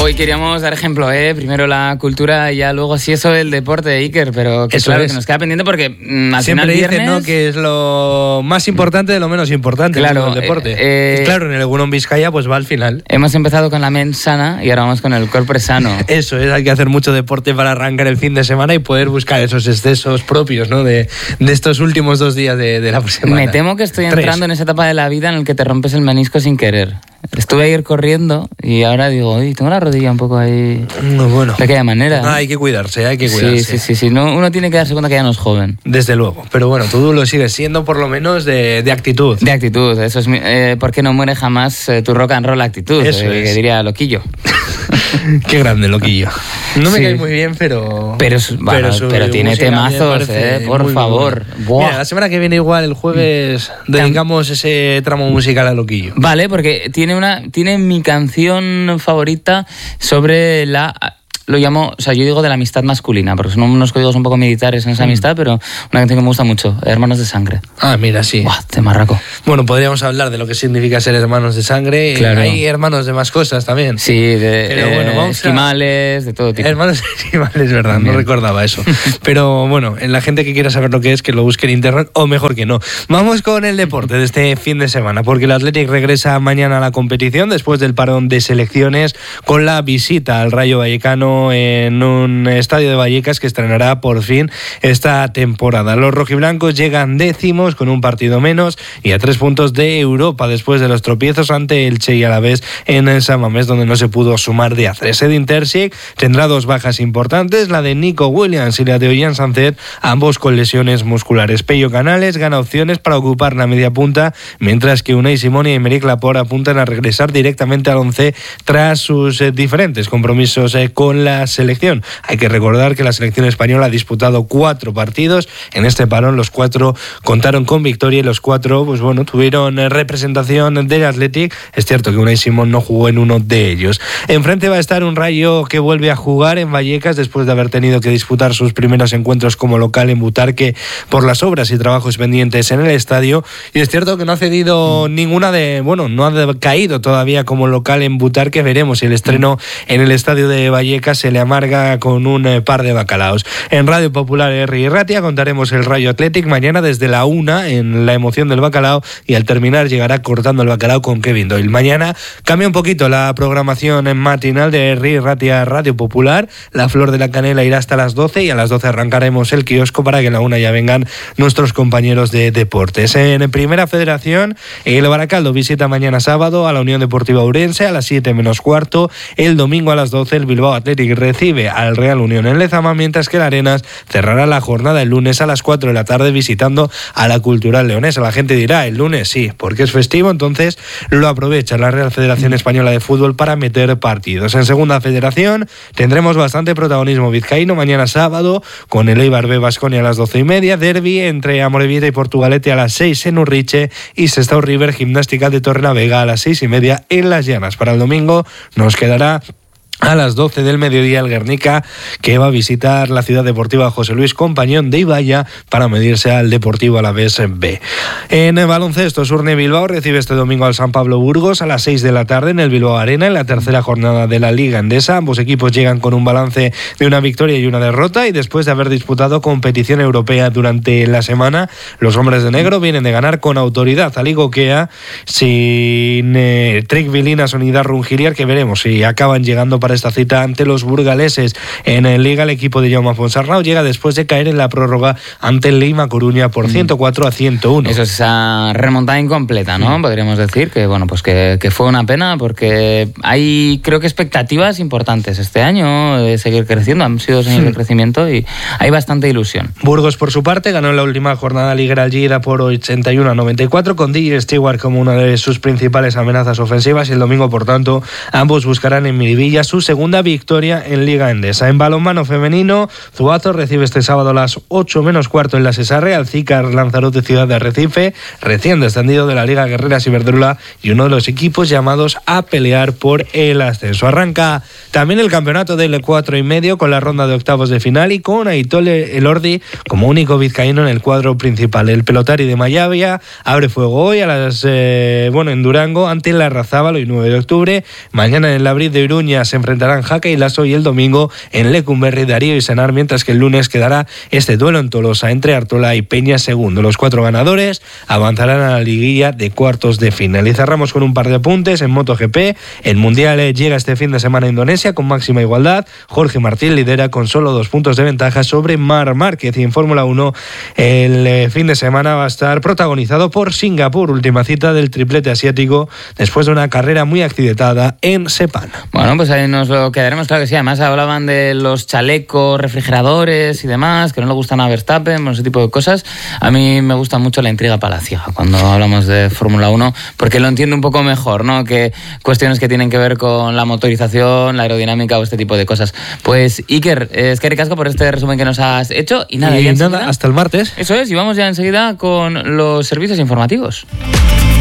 Hoy queríamos dar ejemplo, primero la cultura y ya luego sí eso del deporte de Iker, pero que claro que nos queda pendiente porque al siempre final viernes... dicen, ¿no?, que es lo más importante de lo menos importante, claro, el deporte. Claro, en el Egunon Vizcaya pues va al final. Hemos empezado con la mente sana y ahora vamos con el cuerpo sano. Eso es, hay que hacer mucho deporte para arrancar el fin de semana y poder buscar esos excesos propios, ¿no?, de estos últimos 2 días de la semana. Me temo que estoy entrando en esa etapa de la vida en la que te rompes el menisco sin querer. Estuve ayer corriendo y ahora digo, oye, tengo la rodilla un poco ahí bueno, de aquella manera. No, hay que cuidarse, Sí. No, uno tiene que darse cuenta que ya no es joven. Desde luego, pero bueno, tú lo sigues siendo por lo menos de actitud. De actitud, eso es ¿por qué no muere jamás tu rock and roll actitud? Eso que diría Loquillo. Qué grande Loquillo. No me cae muy bien, pero tiene temazos, por favor. Mira, la semana que viene igual, el jueves, dedicamos ese tramo musical a Loquillo. Vale, porque tiene mi canción favorita sobre lo llamo, o sea, yo digo de la amistad masculina, porque son unos códigos un poco militares en esa amistad, pero una canción que me gusta mucho, Hermanos de Sangre. Ah, mira, sí. Buah, te marraco. Bueno, podríamos hablar de lo que significa ser hermanos de sangre. Claro. Hay hermanos de más cosas también. Sí, pero bueno, vamos esquimales, de todo tipo. Hermanos esquimales, verdad, también. No recordaba eso. Pero bueno, en la gente que quiera saber lo que es, que lo busque en internet, o mejor que no. Vamos con el deporte de este fin de semana, porque el Athletic regresa mañana a la competición después del parón de selecciones con la visita al Rayo Vallecano en un estadio de Vallecas que estrenará por fin esta temporada. Los rojiblancos llegan décimos con un partido menos y a 3 puntos de Europa después de los tropiezos ante Elche y Alavés en San Mamés, donde no se pudo sumar de A3. Edin Terzic tendrá 2 bajas importantes, la de Nico Williams y la de Ollán Sancet, ambos con lesiones musculares. Pello Canales gana opciones para ocupar la media punta, mientras que Unai Simón y Aymeric Laporte apuntan a regresar directamente al 11 tras sus diferentes compromisos con la selección. Hay que recordar que la selección española ha disputado 4 partidos. En este parón los 4 contaron con victoria y los 4 pues bueno, tuvieron representación del Athletic. Es cierto que Unai Simón no jugó en uno de ellos. Enfrente va a estar un Rayo que vuelve a jugar en Vallecas después de haber tenido que disputar sus primeros encuentros como local en Butarque por las obras y trabajos pendientes en el estadio. Y es cierto que no ha cedido no ha caído todavía como local en Butarque. Veremos si el estreno en el estadio de Vallecas se le amarga con un par de bacalaos. En Radio Popular Herri y Ratia contaremos el Rayo Athletic mañana desde la 1 en la emoción del bacalao, y al terminar llegará cortando el bacalao con Kevin Doyle. Mañana cambia un poquito la programación en matinal de Herri y Ratia Radio Popular. La Flor de la Canela irá hasta las 12 y a las 12 arrancaremos el kiosco para que a la 1 ya vengan nuestros compañeros de deportes. En Primera Federación, el Baracaldo visita mañana sábado a la Unión Deportiva Ourense a las 7 menos cuarto. El domingo a las 12 el Bilbao Athletic recibe al Real Unión en Lezama, mientras que el Arenas cerrará la jornada el lunes a las 4 de la tarde visitando a la Cultural Leonesa. La gente dirá, el lunes sí, porque es festivo, entonces lo aprovecha la Real Federación Española de Fútbol para meter partidos. En Segunda Federación tendremos bastante protagonismo vizcaíno mañana sábado con el Eibar B Baskonia a las 12:30, derbi entre Amorebieta y Portugalete a las 6 en Urriche y Sestao River Gimnástica de Torrelavega a las 6:30 en Las Llanas. Para el domingo nos quedará a las 12 del mediodía el Guernica, que va a visitar la Ciudad Deportiva José Luis Compañón de Ibaya para medirse al Deportivo Alavés B. En el baloncesto, Surne Bilbao recibe este domingo al San Pablo Burgos a las 6 de la tarde en el Bilbao Arena, en la tercera jornada de la Liga Endesa. Ambos equipos llegan con un balance de una victoria y una derrota, y después de haber disputado competición europea durante la semana, los hombres de negro vienen de ganar con autoridad al Igokea sin Trick Vilinas o Nidar Rungiriar, que veremos si acaban llegando para esta cita ante los burgaleses. En Liga, el equipo de Jaume Fonsarnau llega después de caer en la prórroga ante el Leima Coruña por 104-101. Eso es esa remontada incompleta, ¿no? Podríamos decir que bueno, pues que fue una pena, porque hay, creo que, expectativas importantes este año de seguir creciendo. Han sido 2 años de crecimiento y hay bastante ilusión. Burgos, por su parte, ganó en la última jornada liguera al Lleida por 81-94 con DJ Stewart como una de sus principales amenazas ofensivas, y el domingo, por tanto, ambos buscarán en Miribilla su segunda victoria en Liga Endesa. En balonmano femenino, Zuazo recibe este sábado a las 8 menos cuarto en la Cesarre al Cícar Lanzarote Ciudad de Arrecife, recién descendido de la Liga Guerreras Iberdrola y uno de los equipos llamados a pelear por el ascenso. Arranca también el campeonato del 4,5 con la ronda de octavos de final y con Aitor Elordi como único vizcaíno en el cuadro principal. El Pelotari de Mayavia abre fuego hoy a las en Durango ante la Larrazábal, hoy 9 de octubre. Mañana en el Labriz de Iruña se enfrentarán Jaca y Lasso, y el domingo en Lecumberri, Darío y Senar, mientras que el lunes quedará este duelo en Tolosa entre Artola y Peña Segundo. Los 4 ganadores avanzarán a la liguilla de cuartos de final. Y cerramos con un par de apuntes en MotoGP. El Mundial llega este fin de semana a Indonesia con máxima igualdad. Jorge Martín lidera con solo 2 puntos de ventaja sobre Marc Márquez, y en Fórmula 1 el fin de semana va a estar protagonizado por Singapur, última cita del triplete asiático después de una carrera muy accidentada en Sepang. Bueno, pues ahí nos lo quedaremos, claro que sí. Además hablaban de los chalecos, refrigeradores y demás, que no le gustan a Verstappen, bueno, ese tipo de cosas. A mí me gusta mucho la intriga palaciega cuando hablamos de Fórmula 1, porque lo entiendo un poco mejor, ¿no? Que cuestiones que tienen que ver con la motorización, la aerodinámica o este tipo de cosas. Pues Iker, es que ricasco por este resumen que nos has hecho. Y nada, hasta el martes. Eso es, y vamos ya enseguida con los servicios informativos.